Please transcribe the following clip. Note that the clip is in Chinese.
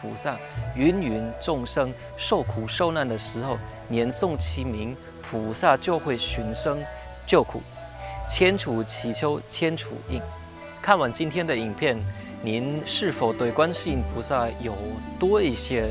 菩萨芸芸众生受苦受难的时候，念诵其名，菩萨就会寻声救苦，千处祈求千处应。看完今天的影片，您是否对观世音菩萨有多一些